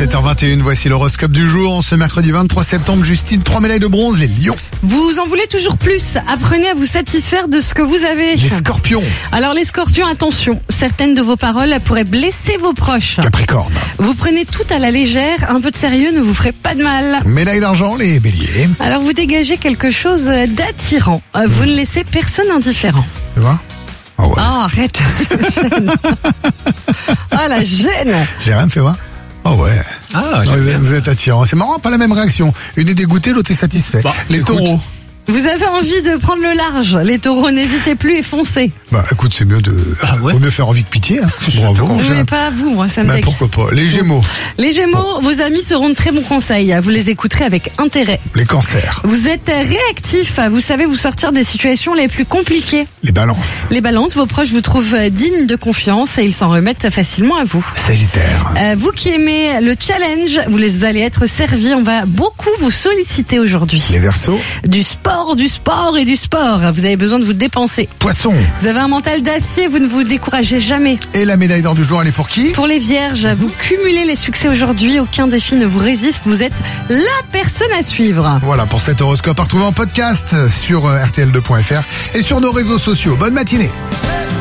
7h21, voici l'horoscope du jour. Ce mercredi 23 septembre, Justine, 3 médailles de bronze, les lions. Vous en voulez toujours plus. Apprenez à vous satisfaire de ce que vous avez. Les scorpions. Alors les scorpions, attention. Certaines de vos paroles pourraient blesser vos proches. Capricorne. Vous prenez tout à la légère. Un peu de sérieux ne vous ferait pas de mal. Médaille d'argent, les béliers. Alors vous dégagez quelque chose d'attirant. Vous ne laissez personne indifférent. Tu vois? Ah ouais. Oh, arrête. Oh, la gêne. J'ai rien fait, voir. Oh ouais. Ah, Non, vous êtes attirant. C'est marrant, pas la même réaction. Une est dégoûtée, l'autre est satisfaite. Bah, les écoute. taureaux. Vous avez envie de prendre le large. Les taureaux, n'hésitez plus et foncez. Bah écoute, c'est mieux de. ouais. Vaut mieux faire envie que pitié. Hein. Bravo. Mais pas à vous, moi, ça me Bah dégue. pourquoi pas. Les gémeaux. Les Gémeaux, vos amis seront de très bons conseils. Vous les écouterez avec intérêt. Les cancers. Vous êtes réactif. Vous savez vous sortir des situations les plus compliquées. Les balances. Les balances, vos proches vous trouvent dignes de confiance et ils s'en remettent facilement à vous. Sagittaire. Vous qui aimez le challenge, vous les allez être servis. On va beaucoup vous solliciter aujourd'hui. Les verseaux. Du sport et du sport. Vous avez besoin de vous dépenser. Poissons. Vous avez un mental d'acier, vous ne vous découragez jamais. Et la médaille d'or du jour, elle est pour qui? Pour les vierges, vous cumulez les succès aujourd'hui, aucun défi ne vous résiste, vous êtes la personne à suivre. Voilà pour cet horoscope à retrouver en podcast sur rtl2.fr et sur nos réseaux sociaux. Bonne matinée.